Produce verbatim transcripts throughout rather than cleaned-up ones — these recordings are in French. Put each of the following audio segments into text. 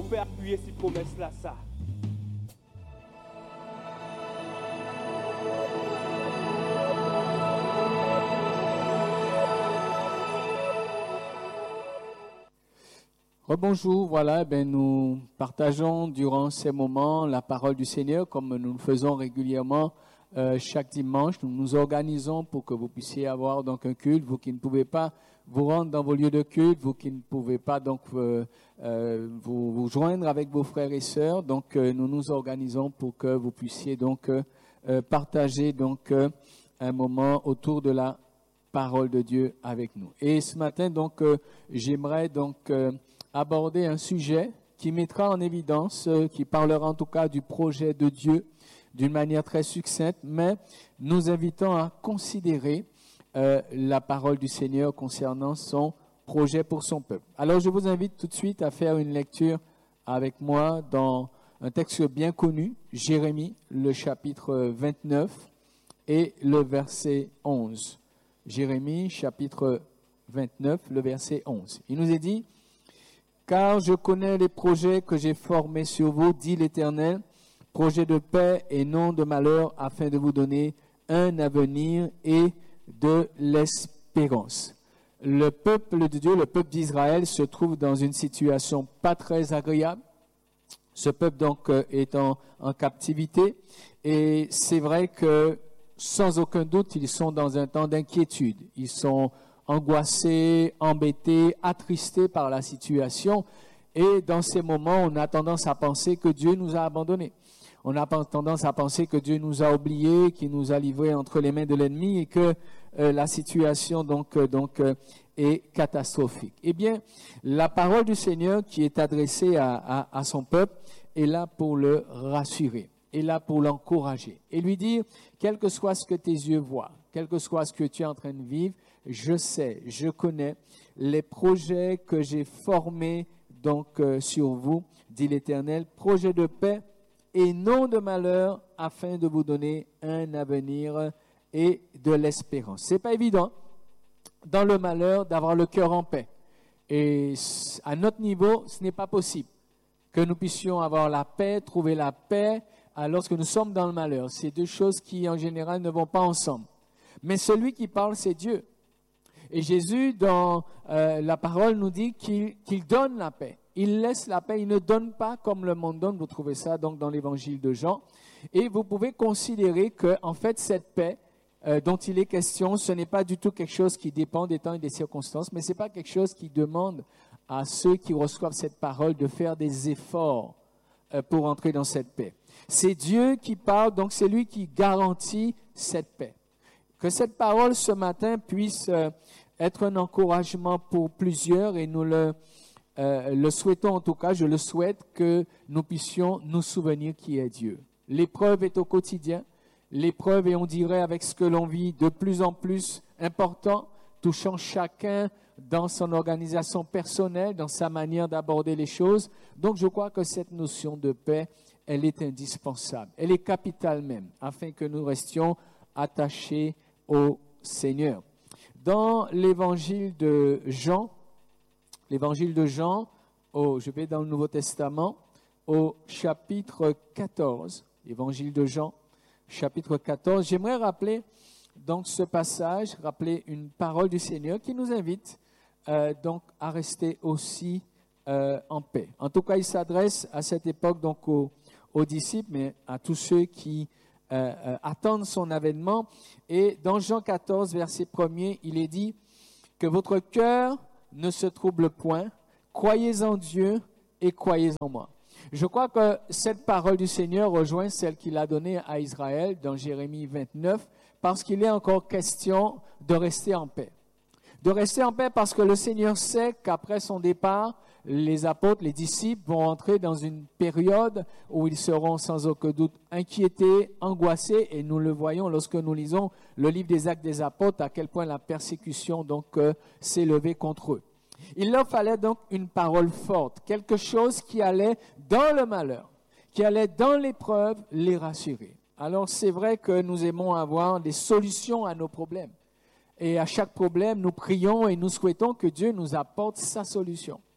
peut appuyer cette promesse-là, ça. Rebonjour, voilà, ben nous partageons durant ces moments la parole du Seigneur comme nous le faisons régulièrement euh, chaque dimanche. Nous nous organisons pour que vous puissiez avoir donc un culte, vous qui ne pouvez pas vous rendre dans vos lieux de culte, vous qui ne pouvez pas donc euh, euh, vous, vous joindre avec vos frères et sœurs. Donc euh, nous nous organisons pour que vous puissiez donc euh, partager donc euh, un moment autour de la parole de Dieu avec nous. Et ce matin donc euh, j'aimerais donc euh, aborder un sujet qui mettra en évidence, euh, qui parlera en tout cas du projet de Dieu d'une manière très succincte, mais nous invitons à considérer euh, la parole du Seigneur concernant son projet pour son peuple. Alors je vous invite tout de suite à faire une lecture avec moi dans un texte bien connu, Jérémie, le chapitre vingt-neuf et le verset onze. Jérémie, chapitre vingt-neuf, le verset onze. Il nous est dit: car je connais les projets que j'ai formés sur vous, dit l'Éternel, projets de paix et non de malheur, afin de vous donner un avenir et de l'espérance. Le peuple de Dieu, le peuple d'Israël, se trouve dans une situation pas très agréable. Ce peuple donc est en, en captivité et c'est vrai que sans aucun doute, ils sont dans un temps d'inquiétude. Ils sont angoissés, embêtés, attristés par la situation. Et dans ces moments, on a tendance à penser que Dieu nous a abandonnés. On a tendance à penser que Dieu nous a oubliés, qu'il nous a livrés entre les mains de l'ennemi et que euh, la situation donc, euh, donc, euh, est catastrophique. Eh bien, la parole du Seigneur qui est adressée à, à, à son peuple est là pour le rassurer, est là pour l'encourager et lui dire, quel que soit ce que tes yeux voient, quel que soit ce que tu es en train de vivre, je sais, je connais les projets que j'ai formés donc euh, sur vous, dit l'Éternel, projets de paix et non de malheur, afin de vous donner un avenir et de l'espérance. C'est pas évident dans le malheur d'avoir le cœur en paix. Et à notre niveau, ce n'est pas possible que nous puissions avoir la paix, trouver la paix lorsque nous sommes dans le malheur. C'est deux choses qui en général ne vont pas ensemble. Mais celui qui parle, c'est Dieu. Et Jésus, dans euh, la parole, nous dit qu'il, qu'il donne la paix. Il laisse la paix, il ne donne pas comme le monde donne. Vous trouvez ça donc dans l'évangile de Jean. Et vous pouvez considérer que, en fait, cette paix euh, dont il est question, ce n'est pas du tout quelque chose qui dépend des temps et des circonstances, mais ce n'est pas quelque chose qui demande à ceux qui reçoivent cette parole de faire des efforts euh, pour entrer dans cette paix. C'est Dieu qui parle, donc c'est lui qui garantit cette paix. Que cette parole ce matin puisse euh, être un encouragement pour plusieurs et nous le, euh, le souhaitons en tout cas, je le souhaite que nous puissions nous souvenir qui est Dieu. L'épreuve est au quotidien, l'épreuve est, on dirait, avec ce que l'on vit, de plus en plus important, touchant chacun dans son organisation personnelle, dans sa manière d'aborder les choses. Donc je crois que cette notion de paix, elle est indispensable, elle est capitale même, afin que nous restions attachés au Seigneur. Dans l'évangile de Jean, l'évangile de Jean, au, je vais dans le Nouveau Testament, au chapitre quatorze, évangile de Jean, chapitre quatorze, j'aimerais rappeler donc ce passage, rappeler une parole du Seigneur qui nous invite euh, donc à rester aussi euh, en paix. En tout cas, il s'adresse à cette époque donc aux, aux disciples, mais à tous ceux qui Euh, euh, attendre son avènement. Et dans Jean quatorze, verset premier, il est dit que votre cœur ne se trouble point, croyez en Dieu et croyez en moi. Je crois que cette parole du Seigneur rejoint celle qu'il a donnée à Israël dans Jérémie vingt-neuf, parce qu'il est encore question de rester en paix. De rester en paix parce que le Seigneur sait qu'après son départ, les apôtres, les disciples vont entrer dans une période où ils seront sans aucun doute inquiétés, angoissés, et nous le voyons lorsque nous lisons le livre des Actes des Apôtres, à quel point la persécution donc euh, s'est levée contre eux. Il leur fallait donc une parole forte, quelque chose qui allait dans le malheur, qui allait dans l'épreuve les rassurer. Alors c'est vrai que nous aimons avoir des solutions à nos problèmes. Et à chaque problème, nous prions et nous souhaitons que Dieu nous apporte sa solution.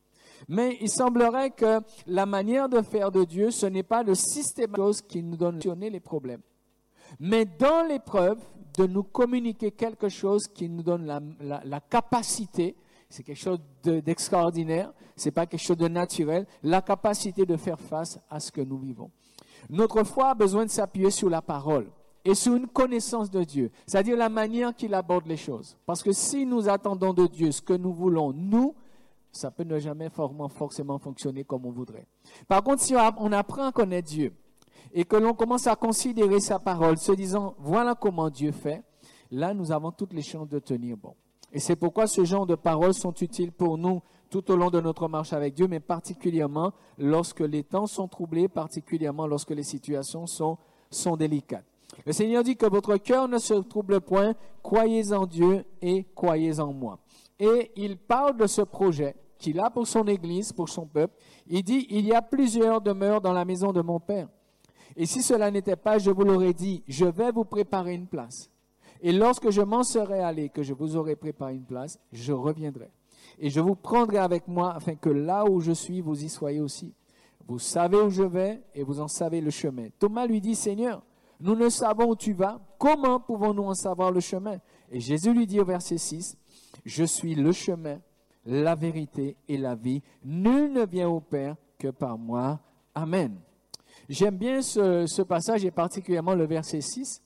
Mais il semblerait que la manière de faire de Dieu, ce n'est pas le système de choses qui nous donne les problèmes. Mais dans l'épreuve, de nous communiquer quelque chose qui nous donne la, la, la capacité, c'est quelque chose de, d'extraordinaire, ce n'est pas quelque chose de naturel, la capacité de faire face à ce que nous vivons. Notre foi a besoin de s'appuyer sur la parole et sur une connaissance de Dieu, c'est-à-dire la manière qu'il aborde les choses. Parce que si nous attendons de Dieu ce que nous voulons, nous, ça peut ne jamais forcément fonctionner comme on voudrait. Par contre, si on apprend à connaître Dieu, et que l'on commence à considérer sa parole, se disant, voilà comment Dieu fait, là, nous avons toutes les chances de tenir bon. Et c'est pourquoi ce genre de paroles sont utiles pour nous tout au long de notre marche avec Dieu, mais particulièrement lorsque les temps sont troublés, particulièrement lorsque les situations sont, sont délicates. Le Seigneur dit que votre cœur ne se trouble point, croyez en Dieu et croyez en moi. Et il parle de ce projet qu'il a pour son Église, pour son peuple. Il dit, il y a plusieurs demeures dans la maison de mon Père. Et si cela n'était pas, je vous l'aurais dit, je vais vous préparer une place. Et lorsque je m'en serai allé, que je vous aurai préparé une place, je reviendrai. Et je vous prendrai avec moi, afin que là où je suis, vous y soyez aussi. Vous savez où je vais, et vous en savez le chemin. Thomas lui dit, Seigneur, nous ne savons où tu vas, comment pouvons-nous en savoir le chemin? Et Jésus lui dit au verset six, je suis le chemin, la vérité et la vie. Nul ne vient au Père que par moi. Amen. J'aime bien ce, ce passage et particulièrement le verset six,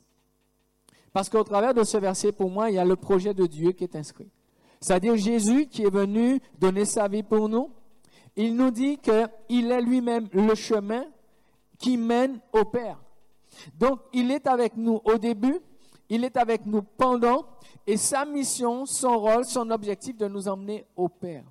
parce qu'au travers de ce verset, pour moi, il y a le projet de Dieu qui est inscrit. C'est-à-dire Jésus qui est venu donner sa vie pour nous. Il nous dit qu'il est lui-même le chemin qui mène au Père. Donc, il est avec nous au début, il est avec nous pendant, et sa mission, son rôle, son objectif de nous emmener au Père.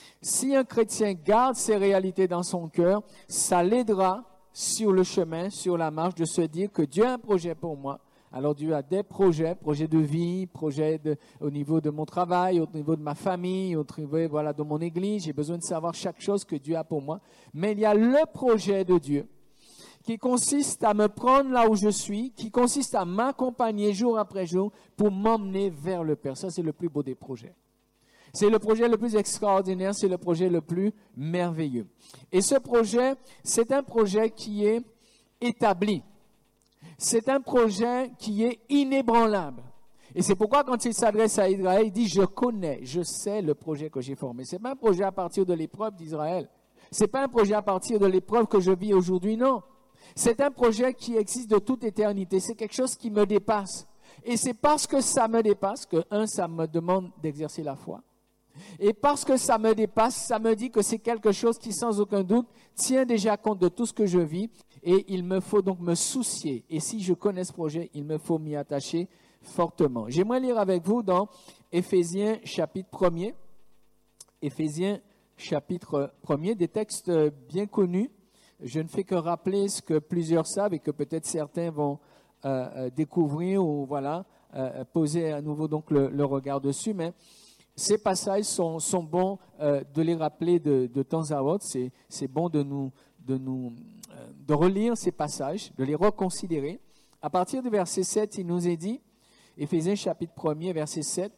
Si un chrétien garde ces réalités dans son cœur, ça l'aidera sur le chemin, sur la marche, de se dire que Dieu a un projet pour moi. Alors Dieu a des projets, projets de vie, projets de, au niveau de mon travail, au niveau de ma famille, au niveau voilà, de mon église. J'ai besoin de savoir chaque chose que Dieu a pour moi. Mais il y a le projet de Dieu qui consiste à me prendre là où je suis, qui consiste à m'accompagner jour après jour pour m'emmener vers le Père. Ça, c'est le plus beau des projets. C'est le projet le plus extraordinaire, c'est le projet le plus merveilleux. Et ce projet, c'est un projet qui est établi. C'est un projet qui est inébranlable. Et c'est pourquoi quand il s'adresse à Israël, il dit « Je connais, je sais le projet que j'ai formé ». Ce n'est pas un projet à partir de l'épreuve d'Israël. Ce n'est pas un projet à partir de l'épreuve que je vis aujourd'hui, non. C'est un projet qui existe de toute éternité. C'est quelque chose qui me dépasse. Et c'est parce que ça me dépasse que, un, ça me demande d'exercer la foi. Et parce que ça me dépasse, ça me dit que c'est quelque chose qui, sans aucun doute, tient déjà compte de tout ce que je vis. Et il me faut donc me soucier. Et si je connais ce projet, il me faut m'y attacher fortement. J'aimerais lire avec vous dans Éphésiens chapitre premier. Éphésiens chapitre premier, des textes bien connus. Je ne fais que rappeler ce que plusieurs savent et que peut-être certains vont euh, découvrir ou voilà, euh, poser à nouveau donc le, le regard dessus. Mais ces passages sont, sont bons euh, de les rappeler de, de temps à autre. C'est, c'est bon de nous, de nous euh, de relire ces passages, de les reconsidérer. À partir du verset sept, il nous est dit, Éphésiens chapitre premier, verset sept,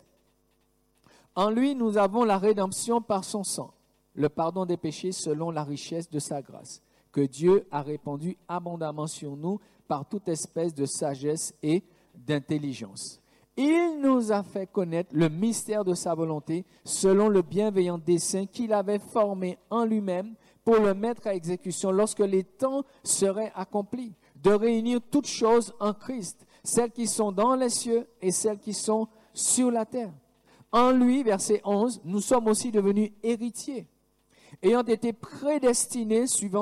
« En lui, nous avons la rédemption par son sang, le pardon des péchés selon la richesse de sa grâce, que Dieu a répandu abondamment sur nous par toute espèce de sagesse et d'intelligence. Il nous a fait connaître le mystère de sa volonté selon le bienveillant dessein qu'il avait formé en lui-même pour le mettre à exécution lorsque les temps seraient accomplis, de réunir toutes choses en Christ, celles qui sont dans les cieux et celles qui sont sur la terre. En lui, verset onze, nous sommes aussi devenus héritiers, ayant été prédestinés suivant